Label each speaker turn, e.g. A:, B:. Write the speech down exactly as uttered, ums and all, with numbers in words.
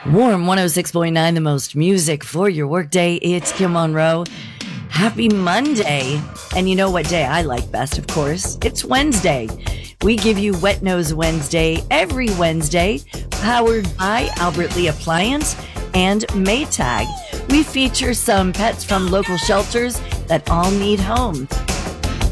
A: Warm one oh six point nine, the most music for your workday. It's Kim Monroe. Happy Monday. And you know what day I like best, of course? It's Wednesday. We give you Wet Nose Wednesday every Wednesday, powered by Albert Lee Appliance and Maytag. We feature some pets from local shelters that all need homes.